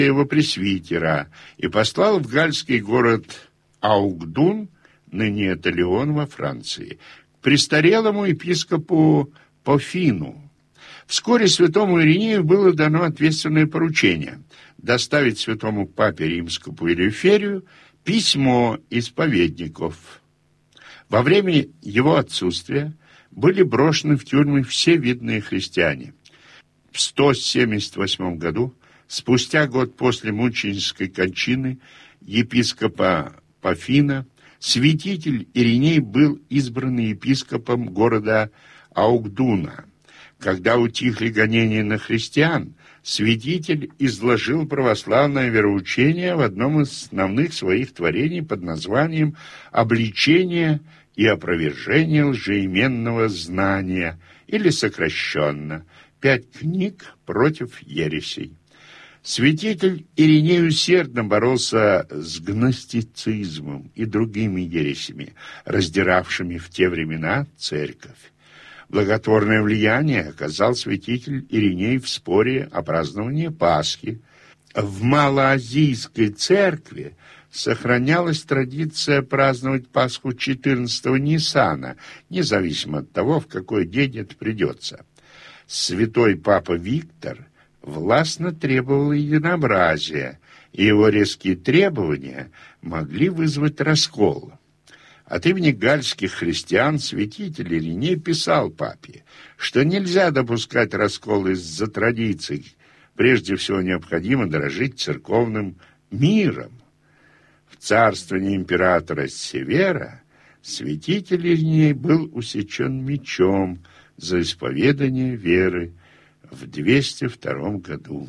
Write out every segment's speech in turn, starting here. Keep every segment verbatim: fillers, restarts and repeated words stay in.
его пресвитера и послал в гальский город Аугдун, ныне это Лион во Франции, к престарелому епископу Пофину. Вскоре святому Иринею было дано ответственное поручение доставить святому папе римскому Елеферию письмо исповедников. Во время его отсутствия были брошены в тюрьмы все видные христиане. В сто семьдесят восьмом году, спустя год после мученической кончины епископа Пофина, святитель Ириней был избран епископом города Аугдуна. Когда утихли гонения на христиан, святитель изложил православное вероучение в одном из основных своих творений под названием «Обличение и опровержение лжеименного знания», или сокращенно «Пять книг против ересей». Святитель Ириней усердно боролся с гностицизмом и другими ересями, раздиравшими в те времена церковь. Благотворное влияние оказал святитель Ириней в споре о праздновании Пасхи. В Малоазийской церкви сохранялась традиция праздновать Пасху четырнадцатого Нисана, независимо от того, в какой день это придется. Святой Папа Виктор властно требовал единообразия, и его резкие требования могли вызвать раскол. От имени гальских христиан святитель Ириней писал папе, что нельзя допускать раскол из-за традиций. Прежде всего необходимо дорожить церковным миром. В царствовании императора Севера святитель Ириней был усечен мечом за исповедание веры в двести втором году.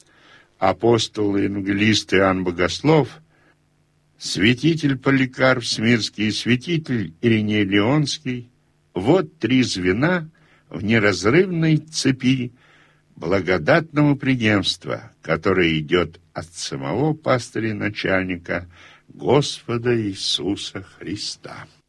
Апостол и евангелист Иоанн Богослов, святитель Поликарп Смирский и святитель Ириней Лионский — вот три звена в неразрывной цепи благодатного преемства, которое идет от самого пастыря-начальника Господа Иисуса Христа.